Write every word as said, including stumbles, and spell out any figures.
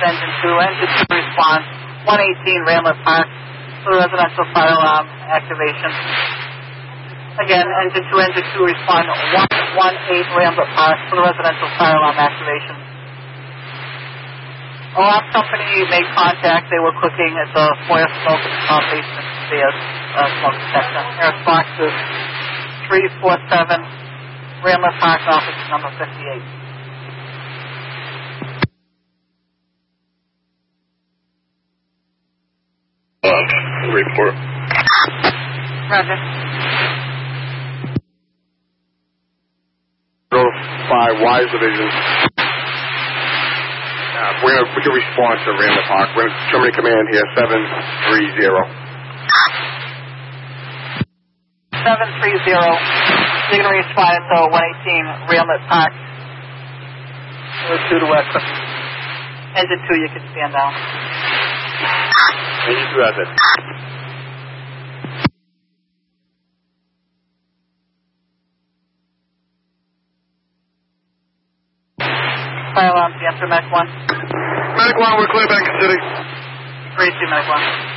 engine two. Engine two response, one eighteen Ramlet Park for residential fire alarm activation. Again, engine two, engine two respond, one eighteen Ramlet Park for the residential fire alarm activation. Alarm company made contact. They were cooking at the foyer smoke in the top basement stairs, uh, smoke detector. Their response is three four seven Ramlet Park, office number fifty-eight. Uh, report. Roger. Five Wise Division. Uh, we're gonna we can respond to Ramlet Park. We're gonna Germany command here seven three zero. Seven three zero. You're gonna respond to one eighteen Ramlet Park. Two to west. Engine two, you can stand down. Engine two has it. Fire alarm, the answer, Medic one. Medic one, we're clear back in city. three two, Medic one.